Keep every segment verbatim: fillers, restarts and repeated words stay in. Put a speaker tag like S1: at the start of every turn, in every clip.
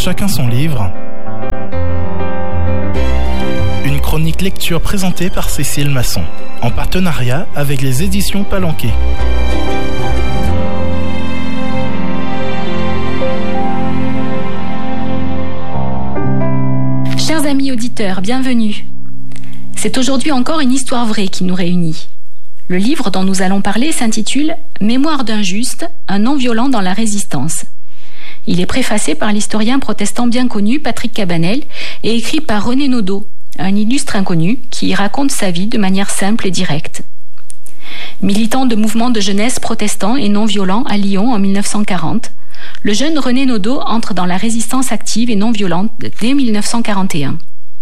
S1: chacun son livre. Une chronique lecture présentée par Cécile Masson, en partenariat avec les éditions Palanquet.
S2: Chers amis auditeurs, bienvenue. C'est aujourd'hui encore une histoire vraie qui nous réunit. Le livre dont nous allons parler s'intitule « Mémoire d'un juste, un non-violent dans la résistance ». Il est préfacé par l'historien protestant bien connu Patrick Cabanel et écrit par René Naudot, un illustre inconnu qui y raconte sa vie de manière simple et directe. Militant de mouvements de jeunesse protestants et non-violents à Lyon en mille neuf cent quarante, le jeune René Naudot entre dans la résistance active et non-violente dès mille neuf cent quarante et un.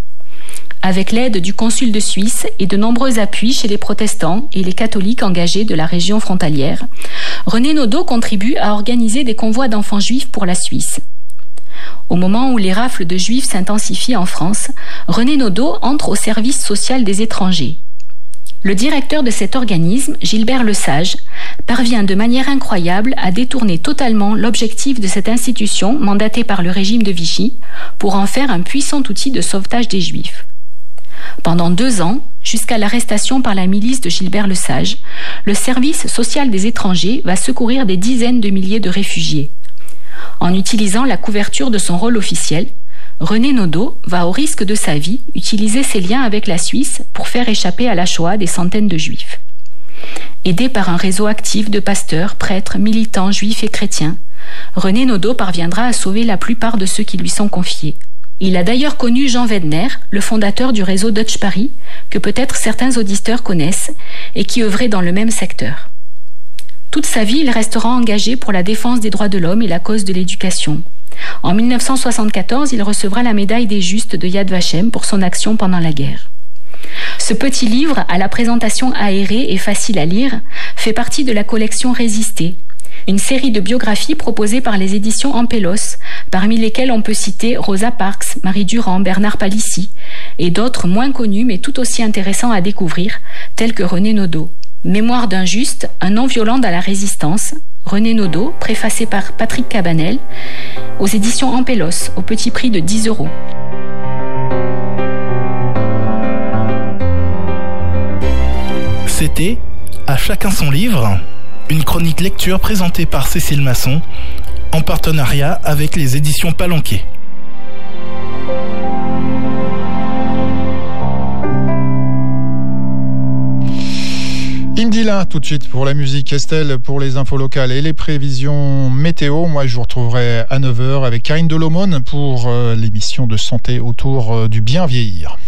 S2: Avec l'aide du consul de Suisse et de nombreux appuis chez les protestants et les catholiques engagés de la région frontalière, René Naudot contribue à organiser des convois d'enfants juifs pour la Suisse. Au moment où les rafles de juifs s'intensifient en France, René Naudot entre au service social des étrangers. Le directeur de cet organisme, Gilbert Lesage, parvient de manière incroyable à détourner totalement l'objectif de cette institution mandatée par le régime de Vichy pour en faire un puissant outil de sauvetage des Juifs. Pendant deux ans, jusqu'à l'arrestation par la milice de Gilbert Lesage, le service social des étrangers va secourir des dizaines de milliers de réfugiés. En utilisant la couverture de son rôle officiel, René Naudot va au risque de sa vie utiliser ses liens avec la Suisse pour faire échapper à la Shoah des centaines de Juifs. Aidé par un réseau actif de pasteurs, prêtres, militants juifs et chrétiens, René Naudot parviendra à sauver la plupart de ceux qui lui sont confiés. Il a d'ailleurs connu Jean Wedner, le fondateur du réseau Deutsche Paris, que peut-être certains auditeurs connaissent, et qui œuvrait dans le même secteur. Toute sa vie, il restera engagé pour la défense des droits de l'homme et la cause de l'éducation. En mille neuf cent soixante-quatorze, il recevra la médaille des Justes de Yad Vashem pour son action pendant la guerre. Ce petit livre, à la présentation aérée et facile à lire, fait partie de la collection Résister, une série de biographies proposées par les éditions Ampélos, parmi lesquelles on peut citer Rosa Parks, Marie Durand, Bernard Palissy, et d'autres moins connus mais tout aussi intéressants à découvrir, tels que René Naudot. Mémoire d'un juste, un non-violent dans la résistance, René Naudot, préfacé par Patrick Cabanel, aux éditions Ampélos, au petit prix de dix euros.
S1: C'était « À chacun son livre », une chronique lecture présentée par Cécile Masson, en partenariat avec les éditions Palanquet.
S3: Indila tout de suite pour la musique, Estelle pour les infos locales et les prévisions météo. Moi je vous retrouverai à neuf heures avec Karine Delomone pour l'émission de santé autour du bien vieillir.